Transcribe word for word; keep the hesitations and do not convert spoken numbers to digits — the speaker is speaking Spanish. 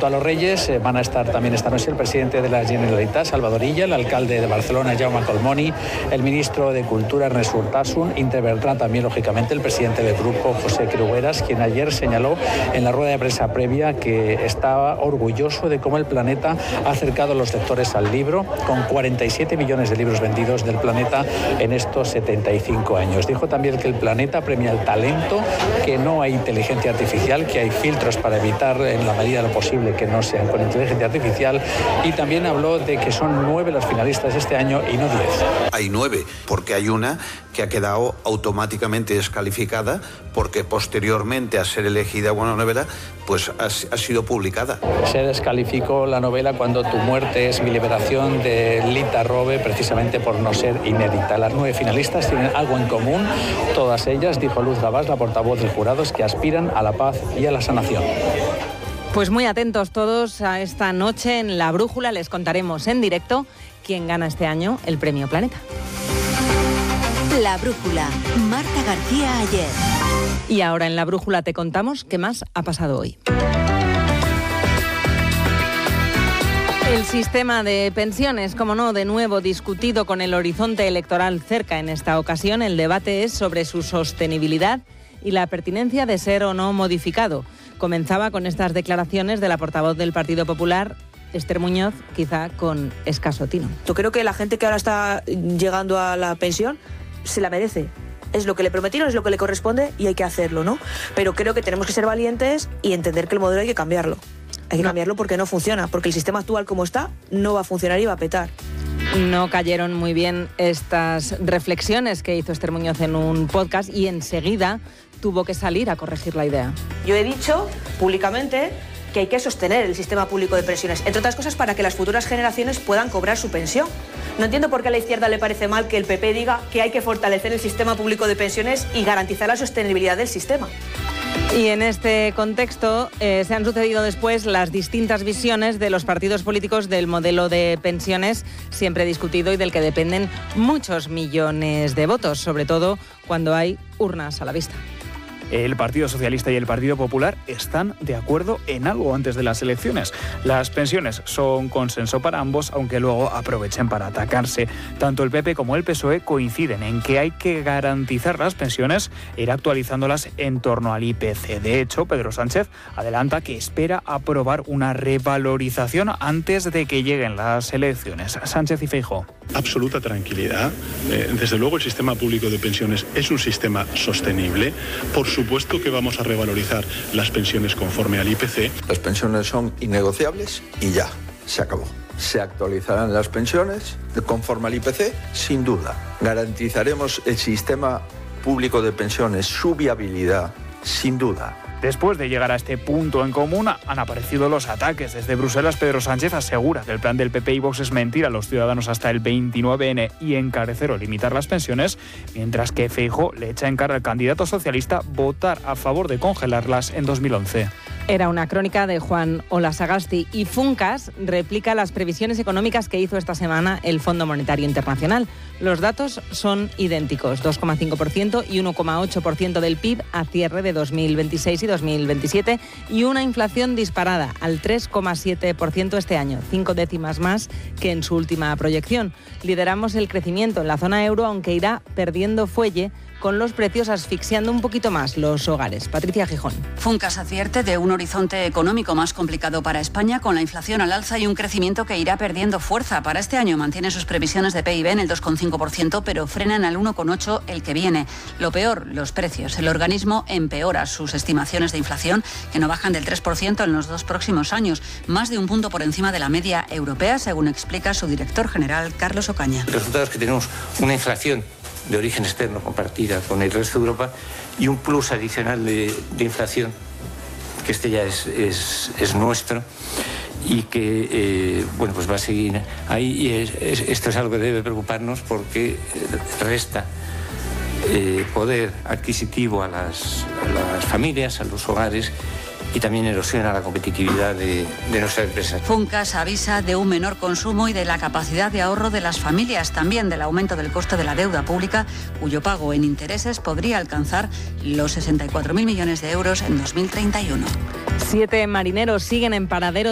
Junto a los Reyes eh, van a estar también esta noche el presidente de la Generalitat, Salvador Illa, el alcalde de Barcelona, Jaume Collboni, el ministro de Cultura, Ernest Urtasun, intervendrá también, lógicamente, el presidente del grupo, José Crugueras, quien ayer señaló en la rueda de prensa previa que estaba orgulloso de cómo el Planeta ha acercado a los lectores al libro, con cuarenta y siete millones de libros vendidos del Planeta en estos setenta y cinco años. Dijo también que el Planeta premia el talento, que no hay inteligencia artificial, que hay filtros para evitar en la medida de lo posible que no sean con inteligencia artificial, y también habló de que son nueve las finalistas este año y no diez. Hay nueve, porque hay una que ha quedado automáticamente descalificada porque posteriormente a ser elegida buena novela, pues ha, ha sido publicada. Se descalificó la novela Cuando tu muerte es mi liberación de Lita Robe, precisamente por no ser inédita. Las nueve finalistas tienen algo en común, todas ellas, dijo Luz Gabás, la portavoz del jurado, es que aspiran a la paz y a la sanación. Pues muy atentos todos a esta noche en La Brújula, les contaremos en directo quién gana este año el Premio Planeta. La Brújula, Marta García Ayer. Y ahora en La Brújula te contamos qué más ha pasado hoy. El sistema de pensiones, como no, de nuevo discutido con el horizonte electoral cerca. En esta ocasión el debate es sobre su sostenibilidad y la pertinencia de ser o no modificado. Comenzaba con estas declaraciones de la portavoz del Partido Popular, Esther Muñoz, quizá con escaso tino. Yo creo que la gente que ahora está llegando a la pensión se la merece. Es lo que le prometieron, es lo que le corresponde y hay que hacerlo, ¿no? Pero creo que tenemos que ser valientes y entender que el modelo hay que cambiarlo. Hay que no. cambiarlo porque no funciona, porque el sistema actual como está no va a funcionar y va a petar. No cayeron muy bien estas reflexiones que hizo Esther Muñoz en un podcast y enseguida tuvo que salir a corregir la idea. Yo he dicho públicamente que hay que sostener el sistema público de pensiones, entre otras cosas para que las futuras generaciones puedan cobrar su pensión. No entiendo por qué a la izquierda le parece mal que el P P diga que hay que fortalecer el sistema público de pensiones y garantizar la sostenibilidad del sistema. Y en este contexto eh, se han sucedido después las distintas visiones de los partidos políticos del modelo de pensiones siempre discutido y del que dependen muchos millones de votos, sobre todo cuando hay urnas a la vista. El Partido Socialista y el Partido Popular están de acuerdo en algo antes de las elecciones. Las pensiones son consenso para ambos, aunque luego aprovechen para atacarse. Tanto el P P como el P S O E coinciden en que hay que garantizar las pensiones e ir actualizándolas en torno al I P C. De hecho, Pedro Sánchez adelanta que espera aprobar una revalorización antes de que lleguen las elecciones. Sánchez y Feijóo. Absoluta tranquilidad. Desde luego el sistema público de pensiones es un sistema sostenible. Por supuesto que vamos a revalorizar las pensiones conforme al I P C. Las pensiones son innegociables y ya, se acabó. Se actualizarán las pensiones conforme al I P C, sin duda. Garantizaremos el sistema público de pensiones, su viabilidad, sin duda. Después de llegar a este punto en común, han aparecido los ataques. Desde Bruselas, Pedro Sánchez asegura que el plan del P P y Vox es mentir a los ciudadanos hasta el veintinueve ene y encarecer o limitar las pensiones, mientras que Feijóo le echa en cara al candidato socialista votar a favor de congelarlas en dos mil once. Era una crónica de Juan Olasagasti y Funcas replica las previsiones económicas que hizo esta semana el Fondo Monetario Internacional. Los datos son idénticos, dos coma cinco por ciento y uno coma ocho por ciento del P I B a cierre de dos mil veintiséis y dos mil veintisiete y una inflación disparada al tres coma siete por ciento este año, cinco décimas más que en su última proyección. Lideramos el crecimiento en la zona euro, aunque irá perdiendo fuelle con los precios asfixiando un poquito más los hogares. Patricia Gijón. Funcas advierte de un horizonte económico más complicado para España, con la inflación al alza y un crecimiento que irá perdiendo fuerza. Para este año mantiene sus previsiones de P I B en el dos coma cinco por ciento, pero frenan al uno coma ocho por ciento el que viene. Lo peor, los precios. El organismo empeora sus estimaciones de inflación, que no bajan del tres por ciento en los dos próximos años, más de un punto por encima de la media europea, según explica su director general, Carlos Ocaña. El resultado es que tenemos una inflación de origen externo compartida con el resto de Europa y un plus adicional de, de inflación, que este ya es, es, es nuestro y que eh, bueno, pues va a seguir ahí, y es, es, esto es algo que debe preocuparnos porque resta eh, poder adquisitivo a las, a las familias, a los hogares, y también erosiona la competitividad de, de nuestras empresas. Funcas avisa de un menor consumo y de la capacidad de ahorro de las familias, también del aumento del coste de la deuda pública, cuyo pago en intereses podría alcanzar los sesenta y cuatro mil millones de euros en dos mil treinta y uno. Siete marineros siguen en paradero